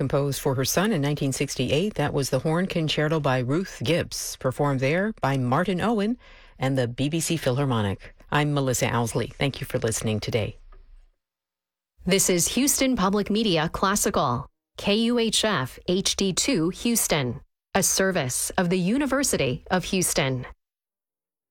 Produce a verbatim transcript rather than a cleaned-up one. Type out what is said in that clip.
Composed for her son in nineteen sixty-eight, that was the Horn Concerto by Ruth Gibbs, performed there by Martin Owen and the B B C Philharmonic. I'm Melissa Owsley. Thank you for listening today. This is Houston Public Media Classical, K U H F H D two Houston, a service of the University of Houston.